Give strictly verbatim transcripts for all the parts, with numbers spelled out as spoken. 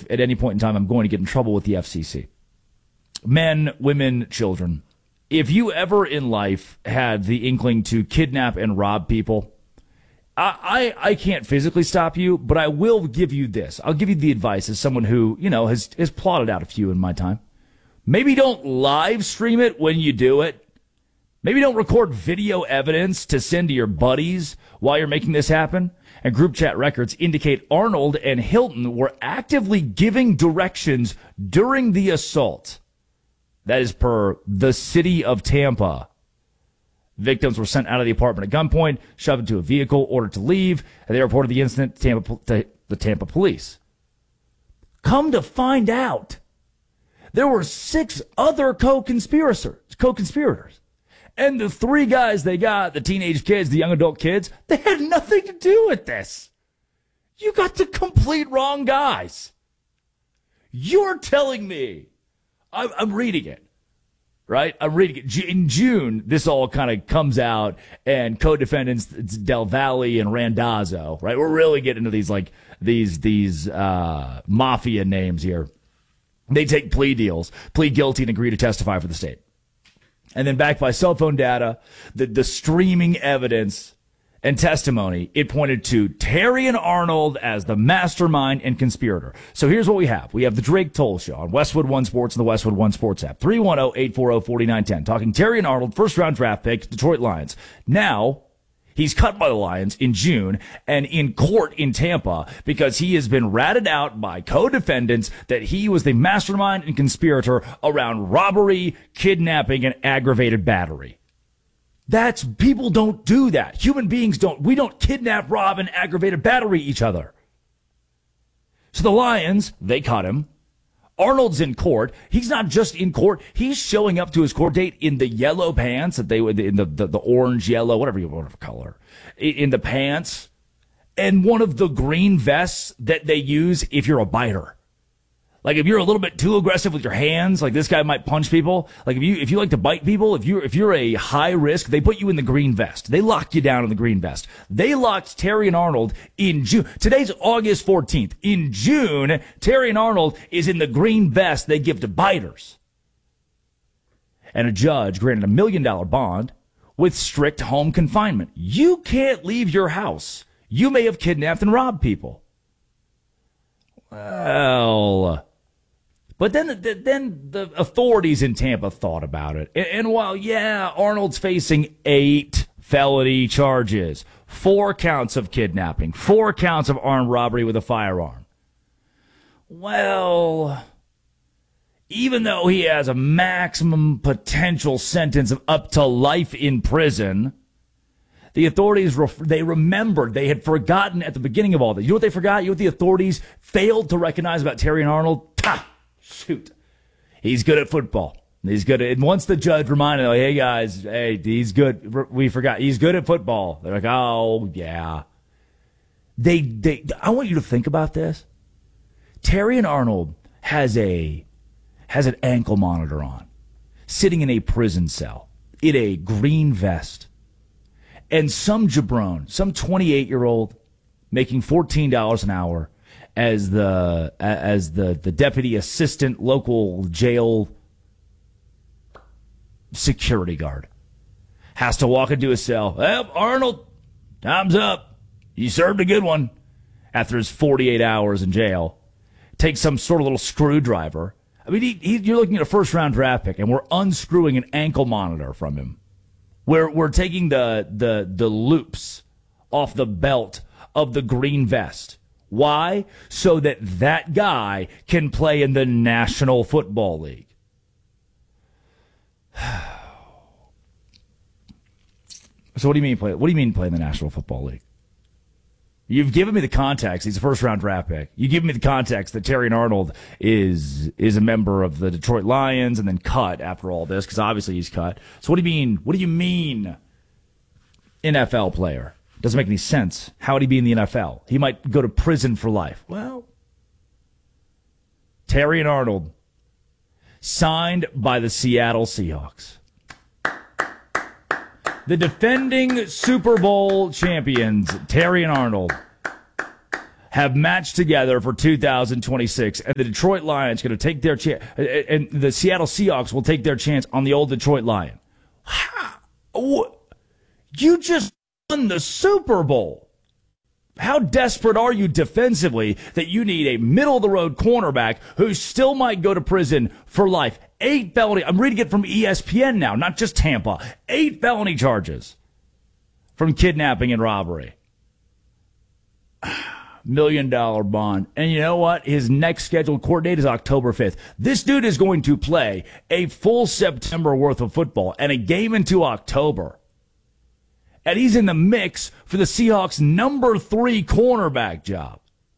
if at any point in time I'm going to get in trouble with the F C C. Men, women, children. If you ever in life had the inkling to kidnap and rob people, I, I, I can't physically stop you, but I will give you this. I'll give you the advice as someone who, you know, has, has plotted out a few in my time. Maybe don't live stream it when you do it. Maybe don't record video evidence to send to your buddies while you're making this happen. And group chat records indicate Arnold and Hilton were actively giving directions during the assault. That is per the city of Tampa. Victims were sent out of the apartment at gunpoint, shoved into a vehicle, ordered to leave, and they reported the incident to, Tampa, to the Tampa police. Come to find out, there were six other co-conspirators, co-conspirators. And the three guys they got, the teenage kids, the young adult kids, they had nothing to do with this. You got the complete wrong guys. You're telling me, I'm, I'm reading it, right? I'm reading it. In June, this all kind of comes out, and co-defendants, it's Del Valle and Randazzo, right? We're really getting into these, like, these, these, uh, mafia names here. They take plea deals, plead guilty, and agree to testify for the state. And then backed by cell phone data, the, the streaming evidence and testimony, it pointed to Terrion Arnold as the mastermind and conspirator. So here's what we have. We have the Drake Toll Show on Westwood One Sports and the Westwood One Sports app. three one zero, eight four zero, four nine one zero. Talking Terrion Arnold, first-round draft pick, Detroit Lions. Now, he's cut by the Lions in June and in court in Tampa because he has been ratted out by co-defendants that he was the mastermind and conspirator around robbery, kidnapping, and aggravated battery. That's, people don't do that. Human beings don't. We don't kidnap, rob, and aggravated battery each other. So the Lions, they caught him. Arnold's in court. He's not just in court. He's showing up to his court date in the yellow pants that they would, in the, the, the orange, yellow, whatever you want to color, in the pants, and one of the green vests that they use if you're a biter. Like if you're a little bit too aggressive with your hands, like this guy might punch people. Like if you, if you like to bite people, if you're, if you're a high risk, they put you in the green vest. They lock you down in the green vest. They locked Terrion Arnold in June. Today's August fourteenth. In June, Terrion Arnold is in the green vest they give to biters. And a judge granted a million dollar bond with strict home confinement. You can't leave your house. You may have kidnapped and robbed people. Well, but then, then the authorities in Tampa thought about it. And while, yeah, Arnold's facing eight felony charges, four counts of kidnapping, four counts of armed robbery with a firearm. Well, even though he has a maximum potential sentence of up to life in prison, the authorities, they remembered, they had forgotten at the beginning of all this. You know what they forgot? You know what the authorities failed to recognize about Terrion Arnold? Ha! Shoot. He's good at football. He's good at, and once the judge reminded them, like, hey guys, hey, he's good. We forgot. He's good at football. They're like, oh, yeah. They, they, I want you to think about this. Terrion Arnold has a, has an ankle monitor on, sitting in a prison cell, in a green vest. And some jabron, some twenty-eight-year-old making fourteen dollars an hour as the as the, the deputy assistant local jail security guard has to walk into a cell. Well, Arnold, time's up. You served a good one. After his forty-eight hours in jail, take some sort of little screwdriver. I mean, he, he, you're looking at a first-round draft pick, and we're unscrewing an ankle monitor from him. We're, we're taking the, the, the loops off the belt of the green vest. Why? So that that guy can play in the National Football League. So what do you mean play? What do you mean play in the National Football League? You've given me the context. He's a first-round draft pick. You give me the context that Terrion Arnold is is a member of the Detroit Lions and then cut after all this, because obviously he's cut. So what do you mean? What do you mean N F L player? Doesn't make any sense. How would he be in the N F L? He might go to prison for life. Well, Terrion Arnold, signed by the Seattle Seahawks. The defending Super Bowl champions, Terrion Arnold, have matched together for two thousand twenty-six, and the Detroit Lions going to take their chance, and the Seattle Seahawks will take their chance on the old Detroit Lion. You just won the Super Bowl. How desperate are you defensively that you need a middle-of-the-road cornerback who still might go to prison for life? Eight felony. I'm reading it from E S P N now, not just Tampa. Eight felony charges from kidnapping and robbery. Million dollar bond. And you know what? His next scheduled court date is October fifth. This dude is going to play a full September worth of football and a game into October. And he's in the mix for the Seahawks' number three cornerback job.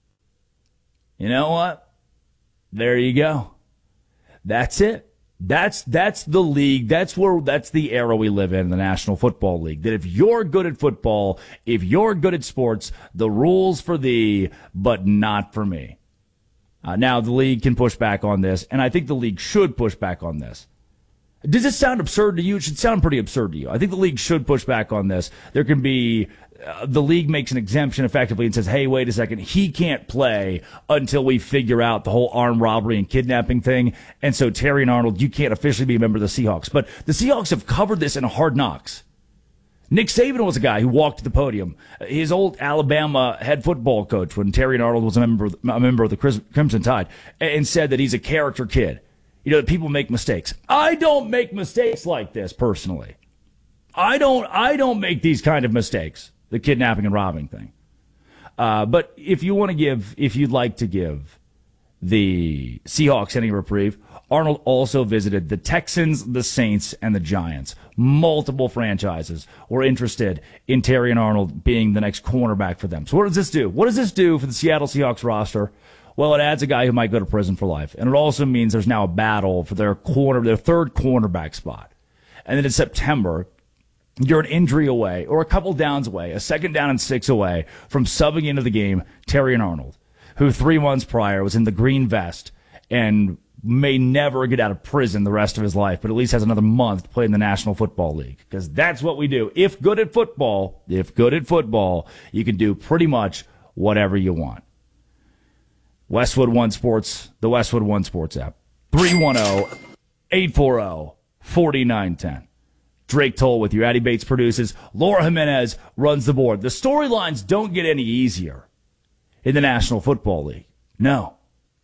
You know what? There you go. That's it. That's that's the league. That's where that's the era we live in, the National Football League. That if you're good at football, if you're good at sports, the rules for thee, but not for me. Uh, now the league can push back on this, and I think the league should push back on this. Does this sound absurd to you? It should sound pretty absurd to you. I think the league should push back on this. There can be uh, the league makes an exemption effectively and says, hey, wait a second, he can't play until we figure out the whole armed robbery and kidnapping thing. And so Terrion Arnold, you can't officially be a member of the Seahawks. But the Seahawks have covered this in Hard Knocks. Nick Saban was a guy who walked to the podium. His old Alabama head football coach, when Terrion Arnold was a member, a member of the Crimson Tide, and said that he's a character kid. You know, that people make mistakes. I don't make mistakes like this personally. I don't, I don't make these kind of mistakes, the kidnapping and robbing thing. Uh, but if you want to give, if you'd like to give the Seahawks any reprieve, Arnold also visited the Texans, the Saints, and the Giants. Multiple franchises were interested in Terrion Arnold being the next cornerback for them. So what does this do? What does this do for the Seattle Seahawks roster? Well, it adds a guy who might go to prison for life. And it also means there's now a battle for their corner, their third cornerback spot. And then in September, you're an injury away or a couple downs away, a second down and six away from subbing into the game Terrion Arnold, who three months prior was in the green vest and may never get out of prison the rest of his life, but at least has another month to play in the National Football League. Because that's what we do. If good at football, if good at football, you can do pretty much whatever you want. Westwood One Sports, the Westwood One Sports app. three one zero, eight four zero, four nine one zero. Drake Toll with you. Addy Bates produces. Laura Jimenez runs the board. The storylines don't get any easier in the National Football League. No.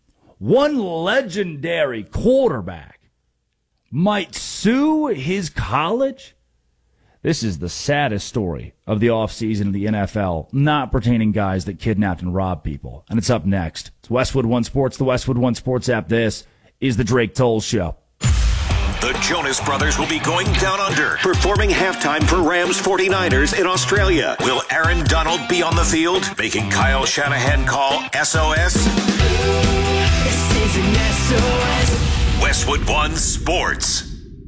One legendary quarterback might sue his college. This is the saddest story of the offseason of the N F L, not pertaining guys that kidnapped and robbed people. And it's up next. It's Westwood One Sports, the Westwood One Sports app. This is the Drake Toll Show. The Jonas Brothers will be going down under, performing halftime for Rams forty-niners in Australia. Will Aaron Donald be on the field, making Kyle Shanahan call S O S? This is an S O S. Westwood One Sports.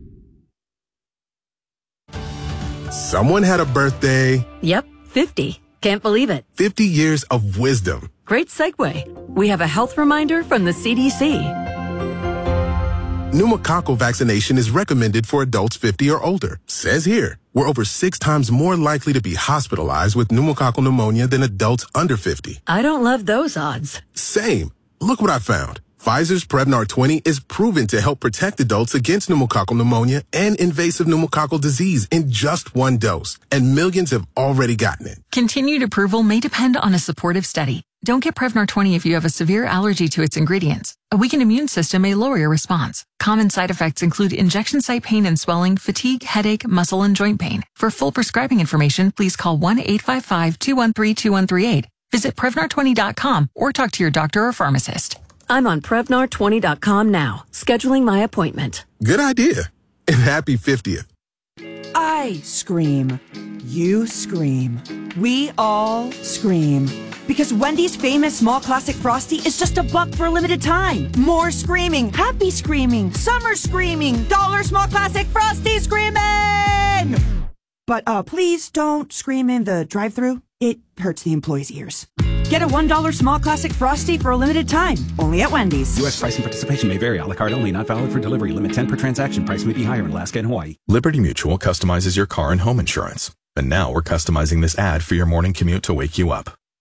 Someone had a birthday. Yep, fifty. Can't believe it. fifty years of wisdom. Great segue. We have a health reminder from the C D C. Pneumococcal vaccination is recommended for adults fifty or older. Says here, we're over six times more likely to be hospitalized with pneumococcal pneumonia than adults under fifty. I don't love those odds. Same. Look what I found. Pfizer's Prevnar twenty is proven to help protect adults against pneumococcal pneumonia and invasive pneumococcal disease in just one dose, and millions have already gotten it. Continued approval may depend on a supportive study. Don't get Prevnar twenty if you have a severe allergy to its ingredients. A weakened immune system may lower your response. Common side effects include injection site pain and swelling, fatigue, headache, muscle, and joint pain. For full prescribing information, please call one eight five five, two one three, two one three eight. Visit Prevnar twenty dot com or talk to your doctor or pharmacist. I'm on Prevnar twenty dot com now, scheduling my appointment. Good idea. And happy fiftieth. I scream. You scream. We all scream. Because Wendy's famous small classic Frosty is just a buck for a limited time. More screaming, happy screaming, summer screaming, dollar small classic Frosty screaming! But uh, please don't scream in the drive-thru. It hurts the employees' ears. Get a one dollar small classic Frosty for a limited time, only at Wendy's. U S price and participation may vary. A la carte only, not valid for delivery. Limit ten per transaction. Price may be higher in Alaska and Hawaii. Liberty Mutual customizes your car and home insurance. And now we're customizing this ad for your morning commute to wake you up.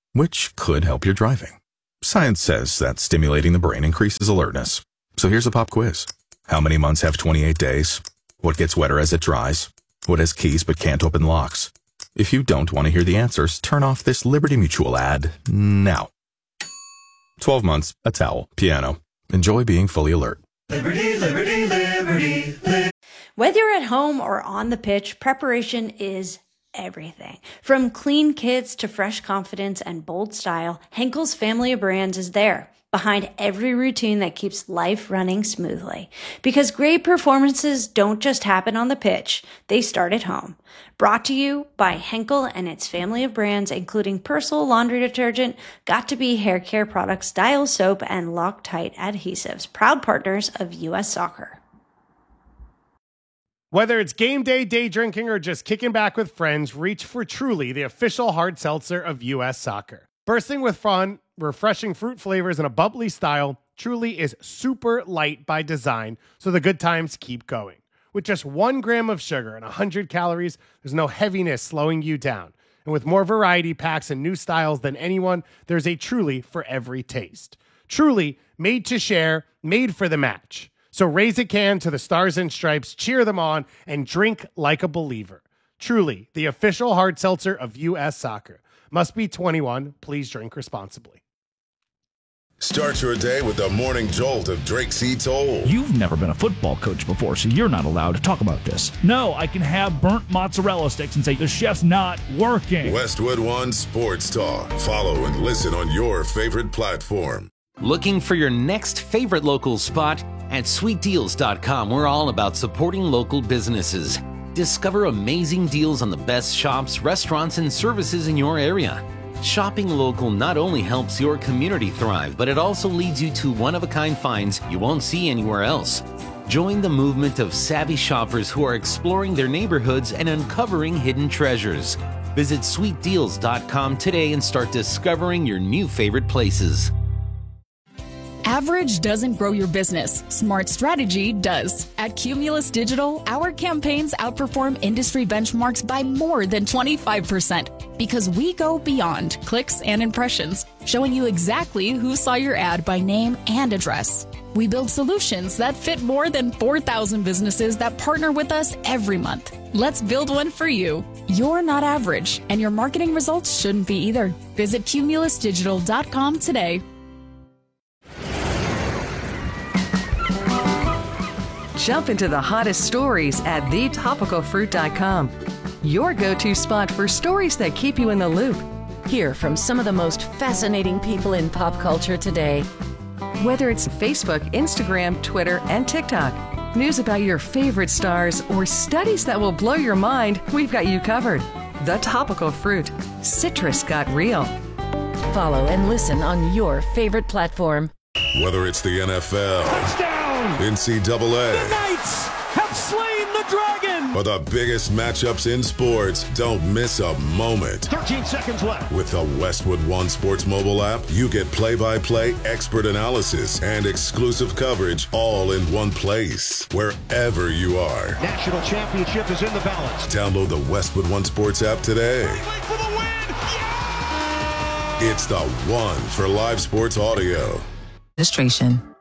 which could help your driving. Science says that stimulating the brain increases alertness. So here's a pop quiz. How many months have twenty-eight days? What gets wetter as it dries? What has keys but can't open locks? If you don't want to hear the answers, turn off this Liberty Mutual ad now. twelve months, a towel, piano. Enjoy being fully alert. Liberty, liberty, liberty, liberty. Whether you're at home or on the pitch, preparation is everything. From clean kits to fresh confidence and bold style, Henkel's family of brands is there, behind every routine that keeps life running smoothly. Because great performances don't just happen on the pitch, they start at home. Brought to you by Henkel and its family of brands, including Persil laundry detergent, Got2b hair care products, Dial soap, and Loctite adhesives, proud partners of U S Soccer. Whether it's game day, day drinking, or just kicking back with friends, reach for Truly, the official hard seltzer of U S Soccer. Bursting with fun, refreshing fruit flavors, and a bubbly style, Truly is super light by design, so the good times keep going. With just one gram of sugar and one hundred calories, there's no heaviness slowing you down. And with more variety packs and new styles than anyone, there's a Truly for every taste. Truly, made to share, made for the match. So raise a can to the Stars and Stripes, cheer them on, and drink like a believer. Truly, the official hard seltzer of U S Soccer. Must be twenty-one. Please drink responsibly. Start your day with the morning jolt of Drake C. Toll. You've never been a football coach before, so you're not allowed to talk about this. No, I can have burnt mozzarella sticks and say, the chef's not working. Westwood One Sports Talk. Follow and listen on your favorite platform. Looking for your next favorite local spot? At sweet deals dot com, we're all about supporting local businesses. Discover amazing deals on the best shops, restaurants, and services in your area. Shopping local not only helps your community thrive, but it also leads you to one-of-a-kind finds you won't see anywhere else. Join the movement of savvy shoppers who are exploring their neighborhoods and uncovering hidden treasures. Visit sweet deals dot com today and start discovering your new favorite places. Average doesn't grow your business. Smart strategy does. At Cumulus Digital, our campaigns outperform industry benchmarks by more than twenty-five percent because we go beyond clicks and impressions, showing you exactly who saw your ad by name and address. We build solutions that fit more than four thousand businesses that partner with us every month. Let's build one for you. You're not average, and your marketing results shouldn't be either. Visit Cumulus Digital dot com today. Jump into the hottest stories at the topical fruit dot com. Your go-to spot for stories that keep you in the loop. Hear from some of the most fascinating people in pop culture today. Whether it's Facebook, Instagram, Twitter, and TikTok, news about your favorite stars, or studies that will blow your mind, we've got you covered. The Topical Fruit. Citrus got real. Follow and listen on your favorite platform. Whether it's the N F L, touchdown, N C double A, the Knights have slain the dragon, or the biggest matchups in sports, don't miss a moment. thirteen seconds left. With the Westwood One Sports mobile app, you get play-by-play expert analysis and exclusive coverage all in one place, wherever you are. National championship is in the balance. Download the Westwood One Sports app today. For the win. Yeah! It's the one for live sports audio. Administration.